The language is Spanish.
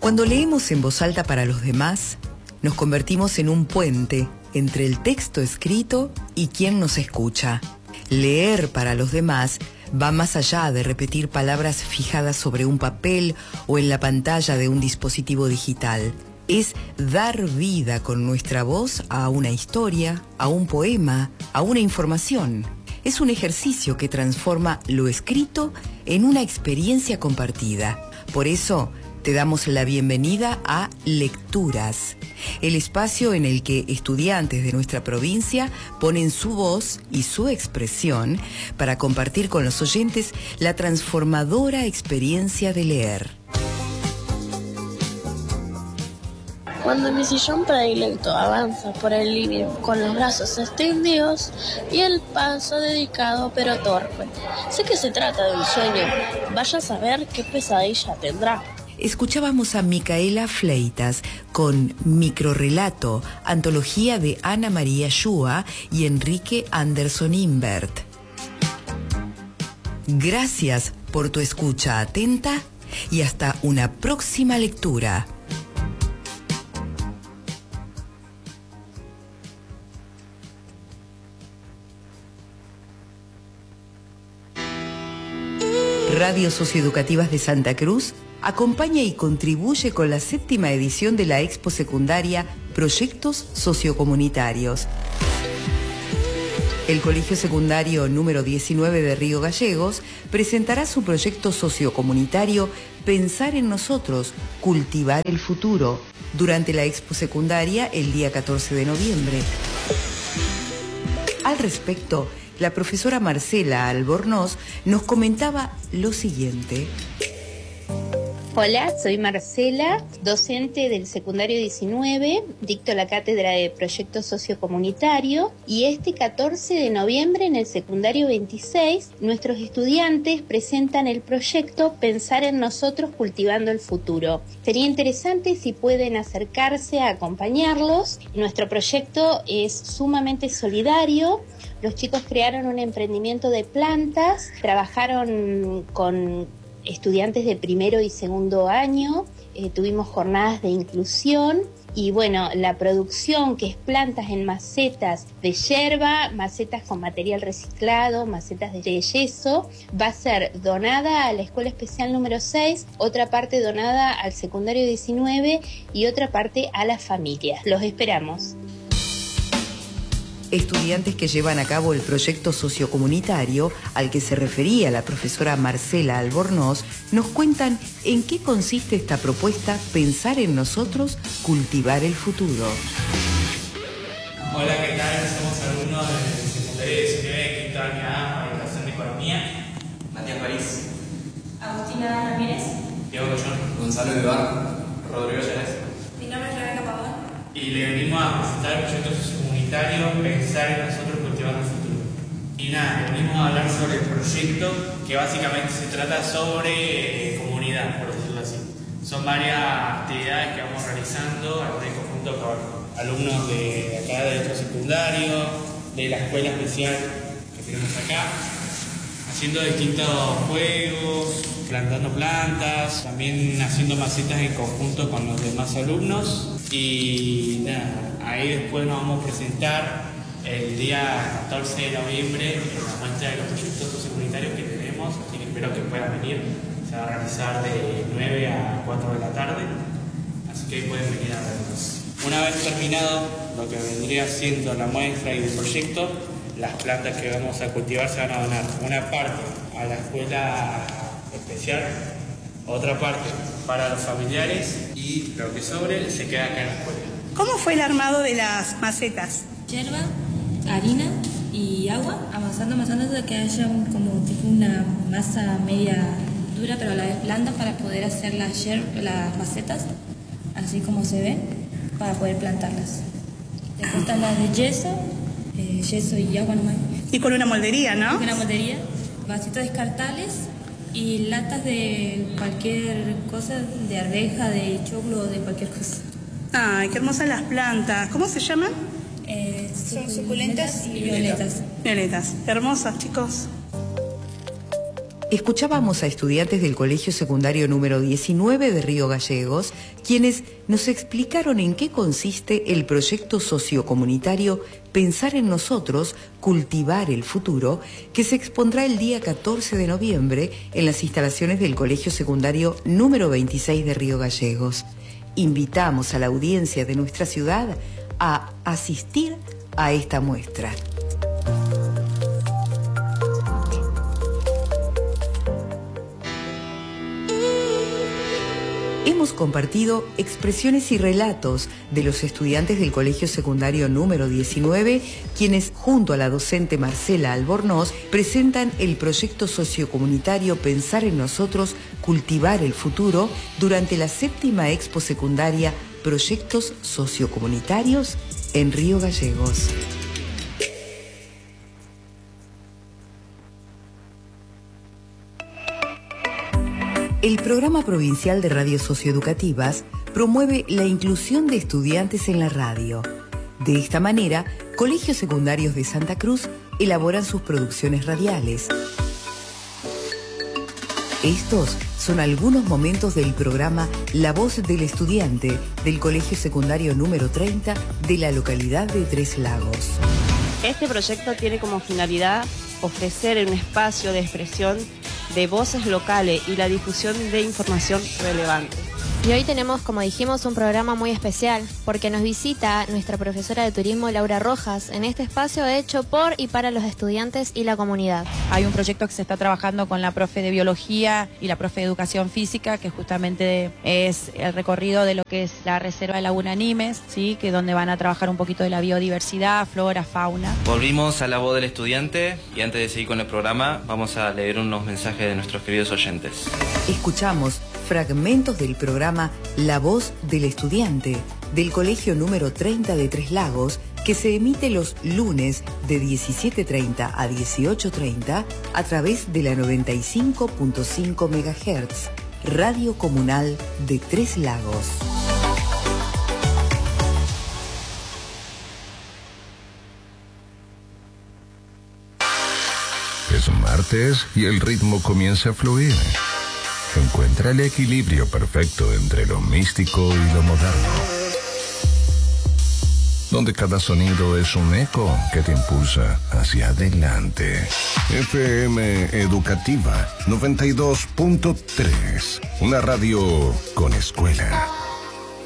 Cuando leemos en voz alta para los demás, nos convertimos en un puente entre el texto escrito y quien nos escucha. Leer para los demás va más allá de repetir palabras fijadas sobre un papel o en la pantalla de un dispositivo digital. Es dar vida con nuestra voz a una historia, a un poema, a una información. Es un ejercicio que transforma lo escrito en una experiencia compartida. Por eso, te damos la bienvenida a Lecturas, el espacio en el que estudiantes de nuestra provincia ponen su voz y su expresión para compartir con los oyentes la transformadora experiencia de leer. Cuando mi sillón predilecto avanza por el living con los brazos extendidos y el paso dedicado pero torpe. Sé que se trata de un sueño, vaya a saber qué pesadilla tendrá. Escuchábamos a Micaela Fleitas con Microrrelato, antología de Ana María Shua y Enrique Anderson Imbert. Gracias por tu escucha atenta y hasta una próxima lectura. Radio Socioeducativas de Santa Cruz acompaña y contribuye con la 7ª edición de la Expo Secundaria Proyectos Sociocomunitarios. El Colegio Secundario número 19 de Río Gallegos presentará su proyecto sociocomunitario Pensar en Nosotros, Cultivar el Futuro, durante la Expo Secundaria el día 14 de noviembre. Al respecto, la profesora Marcela Albornoz nos comentaba lo siguiente. Hola, soy Marcela, docente del secundario 19, dicto la cátedra de Proyecto Sociocomunitario y este 14 de noviembre en el secundario 26 nuestros estudiantes presentan el proyecto Pensar en Nosotros Cultivando el Futuro. Sería interesante si pueden acercarse a acompañarlos. Nuestro proyecto es sumamente solidario. Los chicos crearon un emprendimiento de plantas, trabajaron con estudiantes de primero y segundo año, tuvimos jornadas de inclusión y bueno, la producción que es plantas en macetas de yerba, macetas con material reciclado, macetas de yeso, va a ser donada a la Escuela Especial número 6, otra parte donada al secundario 19 y otra parte a las familias. Los esperamos. Estudiantes que llevan a cabo el proyecto sociocomunitario al que se refería la profesora Marcela Albornoz nos cuentan en qué consiste esta propuesta Pensar en Nosotros, Cultivar el Futuro. Hola, ¿qué tal? Somos alumnos del secundario 19, quinto año A, Educación de Economía. Matías París, Agustina Ramírez, Diego Collón, Gonzalo Vivar, Rodrigo Llanes. mi nombre es Rebeca Pavón. Y le venimos a presentar el proyecto sociocomunitario Pensar en Nosotros Cultivando el Futuro. Y nada, venimos a hablar sobre el proyecto que básicamente se trata sobre comunidad, por decirlo así. Son varias actividades que vamos realizando en conjunto con alumnos de acá de nuestro secundario, de la escuela especial que tenemos acá, haciendo distintos juegos, plantando plantas, también haciendo macetas en conjunto con los demás alumnos. Y nada, ahí después nos vamos a presentar el día 14 de noviembre en la muestra de los proyectos sociocomunitarios que tenemos, así que espero que puedan venir. Se va a realizar de 9 a 4 de la tarde, así que pueden venir a vernos. Una vez terminado lo que vendría siendo la muestra y el proyecto, las plantas que vamos a cultivar se van a donar una parte a la escuela especial, otra parte para los familiares y lo que sobre se queda acá en la escuela. ¿Cómo fue el armado de las macetas? Yerba, harina y agua, amasando hasta que haya como tipo una masa media dura pero a la vez blanda para poder hacer las macetas, así como se ve, para poder plantarlas. Después están las de yeso y agua nomás. Y con una moldería, ¿no? Con una moldería, vasitos descartables y latas de cualquier cosa, de arveja, de choclo, de cualquier cosa. Ay, qué hermosas las plantas. ¿Cómo se llaman? Son suculentas y violetas. Violetas. Hermosas, chicos. Escuchábamos a estudiantes del Colegio Secundario número 19 de Río Gallegos, quienes nos explicaron en qué consiste el proyecto sociocomunitario Pensar en Nosotros, Cultivar el Futuro, que se expondrá el día 14 de noviembre en las instalaciones del Colegio Secundario número 26 de Río Gallegos. Invitamos a la audiencia de nuestra ciudad a asistir a esta muestra. Hemos compartido expresiones y relatos de los estudiantes del Colegio Secundario número 19, quienes, junto a la docente Marcela Albornoz, presentan el proyecto sociocomunitario Pensar en Nosotros, Cultivar el Futuro, durante la 7ª Expo Secundaria Proyectos Sociocomunitarios en Río Gallegos. El Programa Provincial de Radios Socioeducativas promueve la inclusión de estudiantes en la radio. De esta manera, colegios secundarios de Santa Cruz elaboran sus producciones radiales. Estos son algunos momentos del programa La Voz del Estudiante del Colegio Secundario número 30 de la localidad de Tres Lagos. Este proyecto tiene como finalidad ofrecer un espacio de expresión de voces locales y la difusión de información relevante. Y hoy tenemos, como dijimos, un programa muy especial, porque nos visita nuestra profesora de turismo, Laura Rojas, en este espacio hecho por y para los estudiantes y la comunidad. Hay un proyecto que se está trabajando con la profe de biología y la profe de educación física, que justamente es el recorrido de lo que es la reserva de Laguna Nimes, ¿sí? Que donde van a trabajar un poquito de la biodiversidad, flora, fauna. Volvimos a La Voz del Estudiante y antes de seguir con el programa vamos a leer unos mensajes de nuestros queridos oyentes. Escuchamos fragmentos del programa La Voz del Estudiante del Colegio número 30 de Tres Lagos, que se emite los lunes de 17:30 a 18:30 a través de la 95.5 MHz, Radio Comunal de Tres Lagos. Es martes y el ritmo comienza a fluir. Encuentra el equilibrio perfecto entre lo místico y lo moderno, donde cada sonido es un eco que te impulsa hacia adelante. FM Educativa 92.3, una radio con escuela.